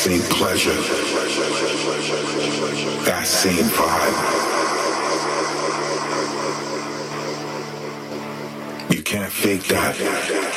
same pleasure, that same vibe. You can't fake that.